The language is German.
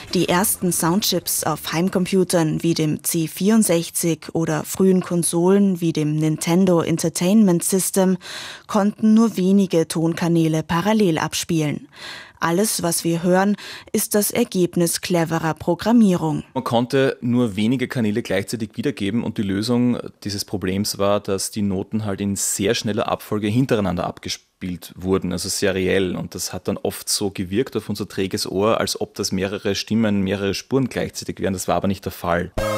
Die ersten Soundchips auf Heimcomputern wie dem C64 oder frühen Konsolen wie dem Nintendo Entertainment System konnten nur wenige Tonkanäle parallel abspielen. Alles, was wir hören, ist das Ergebnis cleverer Programmierung. Man konnte nur wenige Kanäle gleichzeitig wiedergeben und die Lösung dieses Problems war, dass die Noten halt in sehr schneller Abfolge hintereinander abgespielt wurden, also seriell. Und das hat dann oft so gewirkt auf unser träges Ohr, als ob das mehrere Stimmen, mehrere Spuren gleichzeitig wären. Das war aber nicht der Fall.